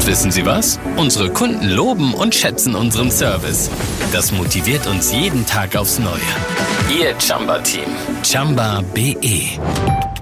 Und wissen Sie was? Unsere Kunden loben und schätzen unseren Service. Das motiviert uns jeden Tag aufs Neue. Ihr Chumba-Team. Chumba.de